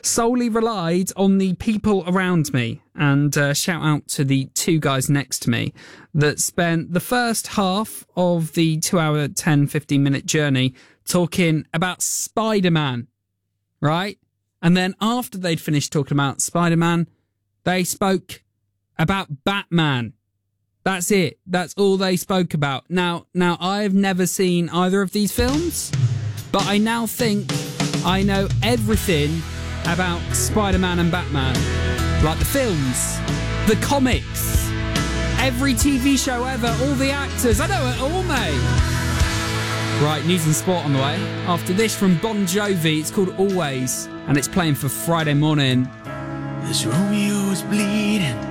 solely relied on the people around me. And shout out to the two guys next to me that spent the first half of the 2 hour, 10, 15-minute journey talking about Spider-Man, right? And then after they'd finished talking about Spider-Man, they spoke about Batman. That's it. That's all they spoke about. Now I've never seen either of these films, but I now think I know everything about Spider-Man and Batman. Like the films, the comics, every TV show ever, all the actors. I know it all, mate. Right, news and sport on the way. After this from Bon Jovi, it's called Always, and it's playing for Friday morning. This Romeo's bleeding.